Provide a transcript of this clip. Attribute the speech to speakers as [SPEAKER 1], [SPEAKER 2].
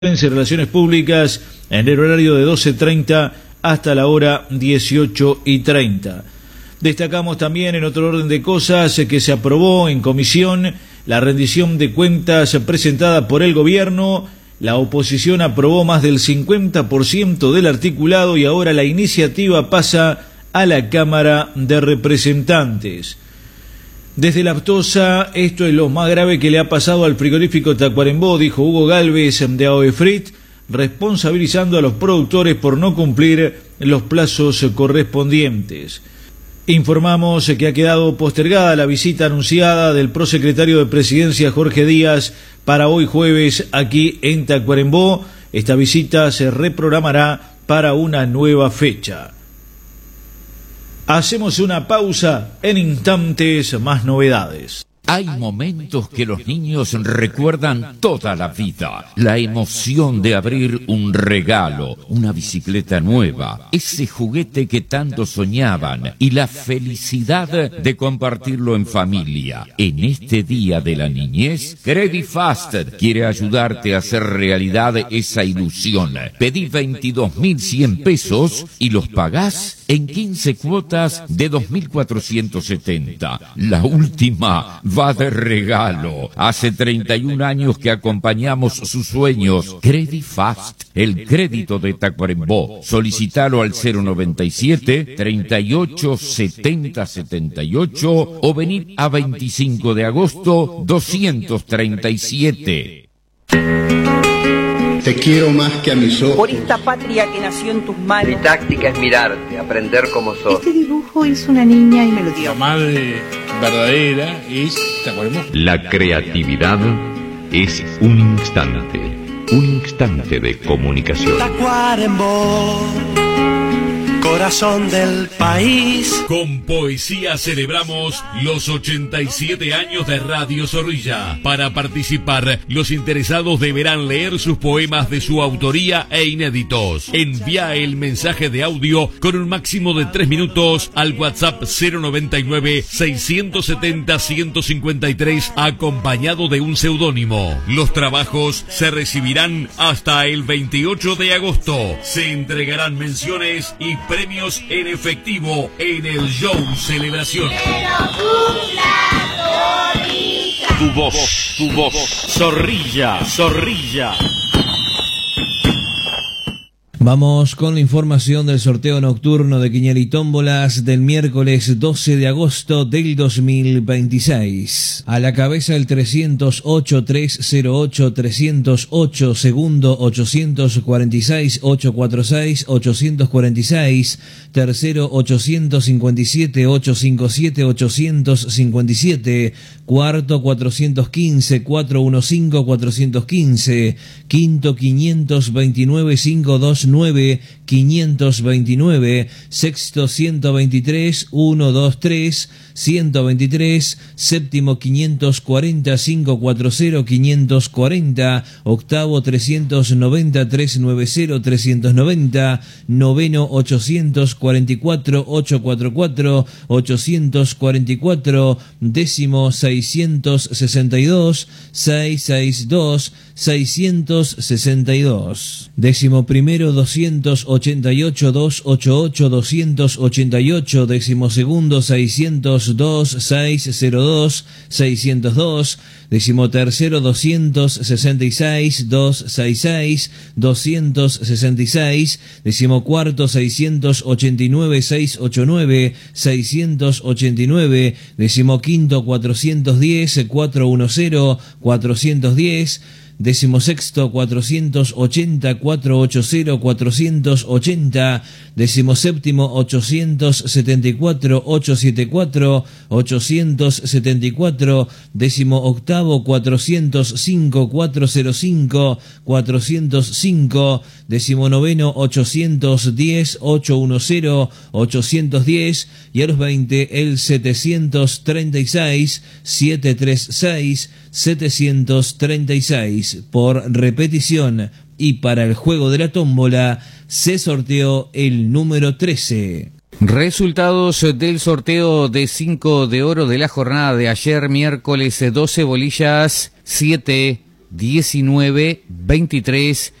[SPEAKER 1] en Relaciones Públicas en el horario de 12:30 hasta la hora 18:30. Destacamos también en otro orden de cosas que se aprobó en comisión la rendición de cuentas presentada por el gobierno. La oposición aprobó más del 50% del articulado y ahora la iniciativa pasa a la Cámara de Representantes. Desde la Aptosa, esto es lo más grave que le ha pasado al frigorífico Tacuarembó, dijo Hugo Gálvez de AOEFRIT, responsabilizando a los productores por no cumplir los plazos correspondientes. Informamos que ha quedado postergada la visita anunciada del prosecretario de Presidencia Jorge Díaz para hoy jueves aquí en Tacuarembó. Esta visita se reprogramará para una nueva fecha. Hacemos una pausa, en instantes más novedades.
[SPEAKER 2] Hay momentos que los niños recuerdan toda la vida. La emoción de abrir un regalo, una bicicleta nueva, ese juguete que tanto soñaban y la felicidad de compartirlo en familia. En este Día de la Niñez, Credifast quiere ayudarte a hacer realidad esa ilusión. Pedí 22.100 pesos y los pagás en 15 cuotas de 2.470. La última va de regalo. Hace 31 años que acompañamos sus sueños. Credifast, el crédito de Tacuarembó. Solicítalo al 097 38 70 78 o venid a 25 de agosto 237.
[SPEAKER 3] Te quiero más que a mis ojos.
[SPEAKER 4] Por esta patria que nació en tus manos.
[SPEAKER 5] Mi táctica es mirarte, aprender como sos.
[SPEAKER 6] Este dibujo es una niña y me lo dio.
[SPEAKER 7] La madre verdadera es Tacuarembó.
[SPEAKER 8] La creatividad es un instante de comunicación.
[SPEAKER 9] Tacuarembó, corazón del país.
[SPEAKER 10] Con poesía celebramos los 87 años de Radio Zorrilla. Para participar, los interesados deberán leer sus poemas de su autoría e inéditos. Envía el mensaje de audio con un máximo de 3 minutos al WhatsApp 099-670-153 acompañado de un seudónimo. Los trabajos se recibirán hasta el 28 de agosto. Se entregarán menciones y premios en efectivo en el show Celebración.
[SPEAKER 1] Tu voz, Zorrilla.
[SPEAKER 11] Vamos con la información del sorteo nocturno de Quiniela y Tómbolas del miércoles 12 de agosto del 2026. A la cabeza el 308, 308, 308, segundo 846, 846, 846, tercero 857, 857, 857, cuarto 415, 415, 415, quinto 529, 529, 529, sexto 123, 123, 123, séptimo 540, 540, 540, octavo 390, 390, 390, noveno 844, 844, 844, décimo 662, 662, 662, décimo primero 288, 288, 288, décimo segundo 602, 602, 602, décimo tercero 266, 266, 266, décimo cuarto 689, 689, 689, décimo quinto 410, 410, 410, decimosexto 480, 480, 480, decimoséptimo 874, 874, 874, decimoctavo 405, 405, 405, decimonoveno 810, 810, 810 y a los 20 el 736, 736, 736. Por repetición y para el juego de la tómbola se sorteó el número 13.
[SPEAKER 12] Resultados del sorteo de 5 de oro de la jornada de ayer, miércoles 12 bolillas 7, 19 23